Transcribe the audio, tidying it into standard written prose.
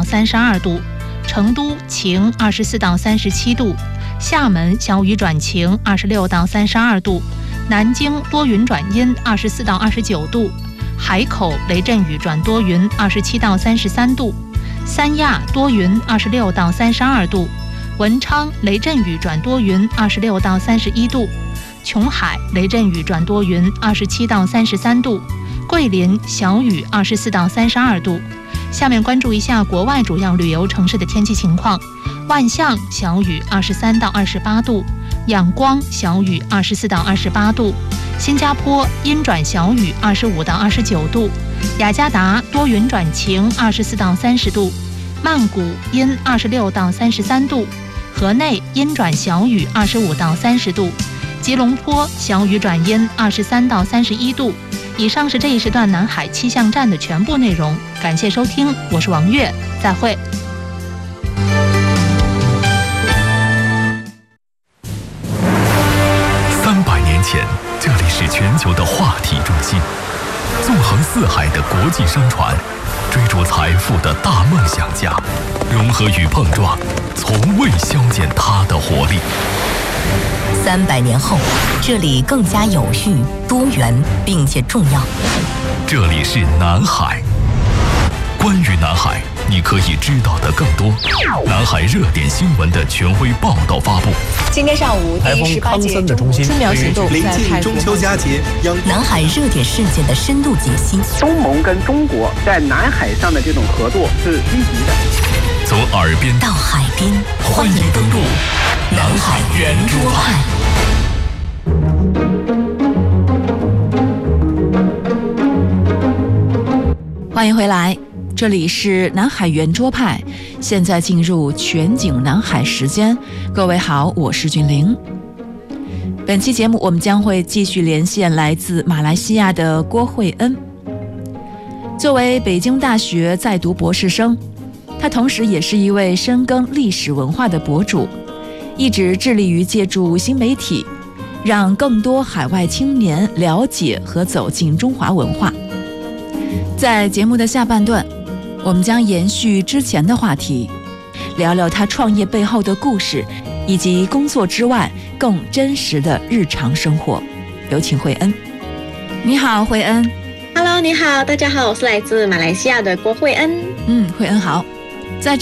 32度，成都晴24到37度，厦门小雨转晴26到32度，南京多云转阴24到29度，海口雷阵雨转多云27到33度，三亚多云26到32度，文昌雷阵雨转多云26到31度，琼海雷阵雨转多云27到33度，桂林小雨24到32度。下面关注一下国外主要旅游城市的天气情况。万象小雨23到28度，仰光小雨24到28度，新加坡阴转小雨25到29度，雅加达多云转晴24到30度，曼谷阴26到33度，河内阴转小雨25到30度，吉隆坡小雨转阴23到31度。以上是这一时段南海气象站的全部内容，感谢收听，我是王悦，再会。 300年前，这里是全球的话题中心，纵横四海的国际商船，追逐财富的大梦想家，融合与碰撞，从未消减它的活力。 300年后，这里更加有序、多元，并且重要。 这里是南海。关于南海，你可以知道的更多。南海热点新闻的权威报道发布。 今天上午，第18届春苗行动临近中秋佳节， 南海热点事件的深度解析。 东盟跟中国在南海上的这种合作是积极的。 从耳边到海边， 欢迎登陆南海圆桌派。 欢迎回来，这里是南海圆桌派，现在进入全景南海时间。各位好，我是君玲。本期节目我们将会继续连线来自马来西亚的郭慧恩。作为北京大学在读博士生，他同时也是一位深耕历史文化的博主，一直致力于借助新媒体，让更多海外青年了解和走进中华文化。在节目的下半段，我们将延续之前的话题，聊聊他创业背后的故事，以及工作之外更真实的日常生活。有请慧恩。你好，慧恩。 Hello， 你好，大家好，我是来自马来西亚的郭慧恩。 慧恩好。